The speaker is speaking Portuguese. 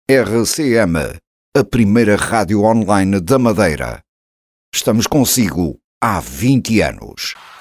RCM, a primeira rádio online da Madeira. Estamos consigo há 20 anos.